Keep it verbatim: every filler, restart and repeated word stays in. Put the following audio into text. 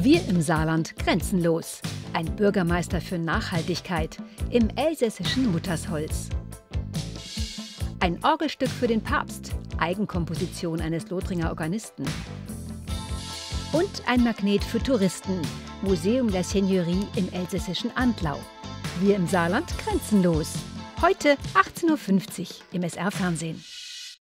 Wir im Saarland grenzenlos. Ein Bürgermeister für Nachhaltigkeit im elsässischen Muttersholz. Ein Orgelstück für den Papst, Eigenkomposition eines Lothringer Organisten. Und ein Magnet für Touristen, Museum der Seigneurie im elsässischen Antlau. Wir im Saarland grenzenlos. Heute achtzehn Uhr fünfzig im S R-Fernsehen.